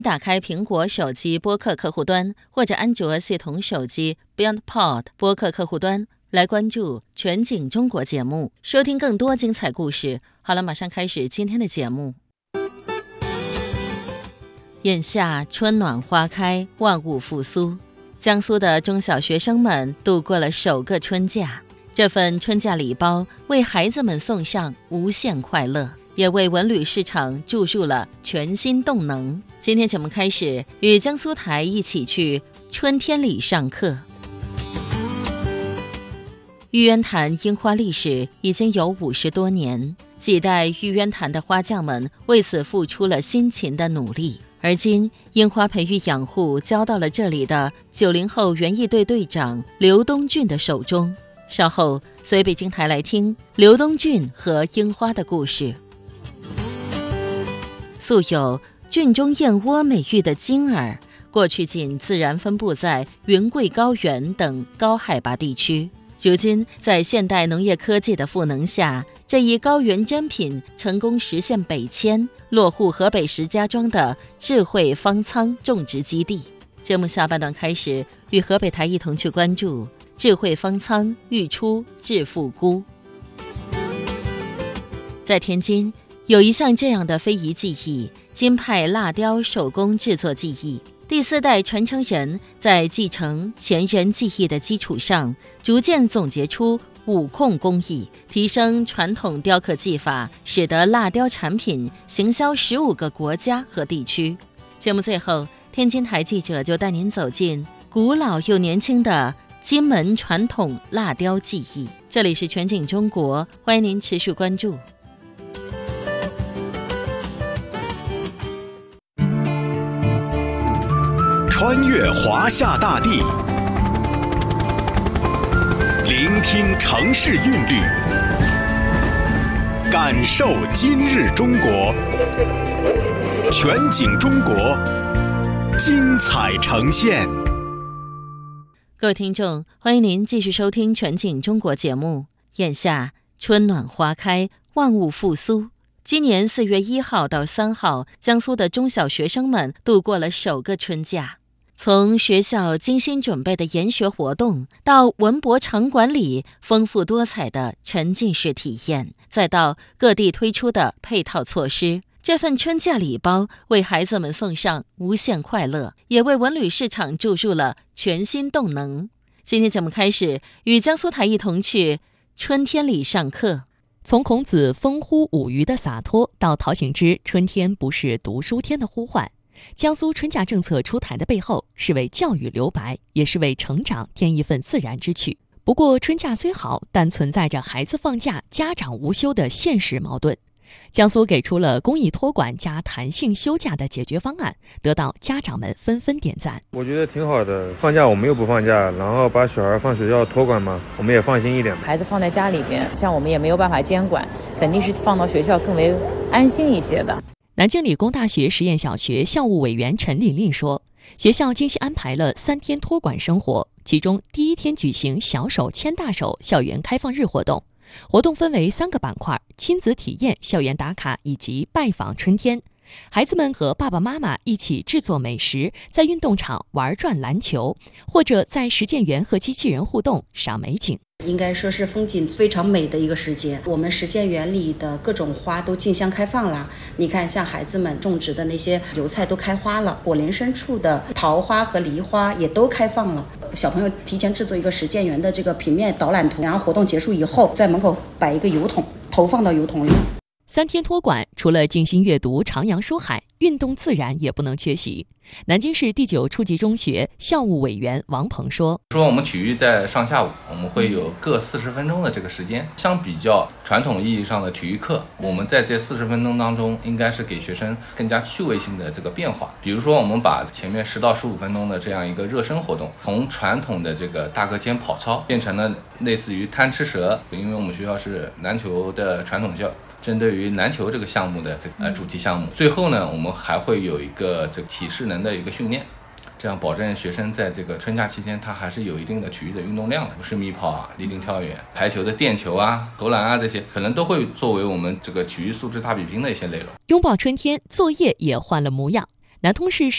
打开苹果手机播客客户端或者安卓系统手机 BeyondPod 播客客户端来关注全景中国节目，收听更多精彩故事。好了，马上开始今天的节目。眼下春暖花开，万物复苏，江苏的中小学生们度过了首个春假。这份春假礼包为孩子们送上无限快乐，也为文旅市场注入了全新动能。今天节目开始，与江苏台一起去春天里上课。玉渊潭樱花历史已经有50多年，几代玉渊潭的花匠们为此付出了辛勤的努力。而今，樱花培育养护交到了这里的90后园艺队队长刘东俊的手中。稍后，随北京台来听刘东俊和樱花的故事。素有郡中燕窝美誉的金耳，过去仅自然分布在云贵高原等高海拔地区，如今在现代农业科技的赋能下，这一高原珍品成功实现北迁，落户河北石家庄的智慧方舱种植基地。节目下半段开始，与河北台一同去关注智慧方舱育出致富菇。在天津，有一项这样的非遗技艺——金派蜡雕手工制作技艺。第4代传承人在继承前人技艺的基础上，逐渐总结出五控工艺，提升传统雕刻技法，使得蜡雕产品行销15个国家和地区。节目最后，天津台记者就带您走进古老又年轻的金门传统蜡雕技艺。这里是全景中国，欢迎您持续关注。 穿越华夏大地，聆听城市韵律，感受今日中国。全景中国，精彩呈现。 各位听众，欢迎您继续收听全景中国节目。眼下春暖花开，万物复苏。今年4月1号到3号，江苏的中小学生们度过了首个春假。从学校精心准备的研学活动，到文博场馆里丰富多彩的沉浸式体验，再到各地推出的配套措施，这份春假礼包为孩子们送上无限快乐，也为文旅市场注入了全新动能。今天节目开始，与江苏台一同去春天里上课。 从孔子风乎舞鱼的洒脱，到陶行知春天不是读书天的呼唤，江苏春假政策出台的背后，是为教育留白，也是为成长添一份自然之趣。不过春假虽好，但存在着孩子放假家长无休的现实矛盾。江苏给出了公益托管加弹性休假的解决方案，得到家长们纷纷点赞。 我觉得挺好的，放假我们又不放假，然后把小孩放学校托管嘛，我们也放心一点。 孩子放在家里边，像我们也没有办法监管，肯定是放到学校更为安心一些的。 南京理工大学实验小学校务委员陈琳琳说，学校精心安排了3天托管生活，其中第1天举行小手牵大手校园开放日活动，活动分为3个板块：亲子体验、校园打卡以及拜访春天。孩子们和爸爸妈妈一起制作美食，在运动场玩转篮球，或者在实践园和机器人互动赏美景。 应该说是风景非常美的一个时间，我们实践园里的各种花都竞相开放了。你看，像孩子们种植的那些油菜都开花了，果林深处的桃花和梨花也都开放了。小朋友提前制作一个实践园的这个平面导览图，然后活动结束以后，在门口摆一个油桶，投放到油桶里。 3天托管，除了静心阅读、徜徉书海，运动自然也不能缺席。南京市第9初级中学校务委员王鹏说：“ 我们体育在上下午，我们会有各40分钟的这个时间。相比较传统意义上的体育课，我们在这40分钟当中，应该是给学生更加趣味性的这个变化。比如说，我们把前面10到15分钟的这样一个热身活动，从传统的这个大课间跑操，变成了类似于贪吃蛇。因为我们学校是篮球的传统校。”针对于篮球这个项目的主题项目，最后呢，我们还会有一个这个体适能的一个训练，这样保证学生在这个春假期间，他还是有一定的体育的运动量的，50米跑啊、立定跳远、排球的垫球啊、投篮啊，这些可能都会作为我们这个体育素质大比拼的一些内容。 拥抱春天，作业也换了模样。南通市